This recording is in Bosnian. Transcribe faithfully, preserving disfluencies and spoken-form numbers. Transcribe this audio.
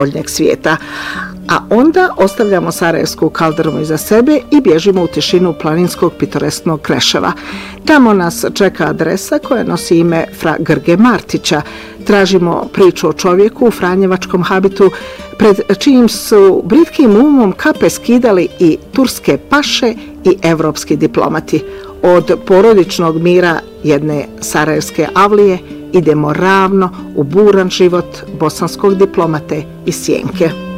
spoljnjeg svijeta. A onda ostavljamo Sarajevsku kaldrmu iza sebe i bježimo u tišinu planinskog pitoresknog Kreševa. Tamo nas čeka adresa koja nosi ime fra Grge Martića. Tražimo priču o čovjeku u franjevačkom habitu pred čijim su britkim umom kape skidali i turske paše i evropski diplomati. Od porodičnog mira jedne sarajevske avlije idemo ravno u buran život bosanskog diplomate iz Sjenke.